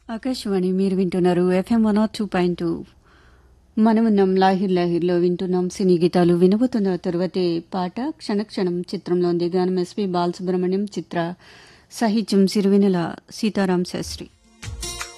ఆకాశవాణి మీరు వింటున్నారు ఎఫ్ఎం 102.2. మనమున్నాం లాహిర్ లాహిర్లో వింటున్నాం సినీ గీతాలు. వినబోతున్న తరువాతే పాట క్షణక్షణం చిత్రంలోని గానం ఎస్పి బాలసుబ్రహ్మణ్యం, చిత్ర, సాహిత్యం సిరివెన్నెల సీతారాం శాస్త్రి.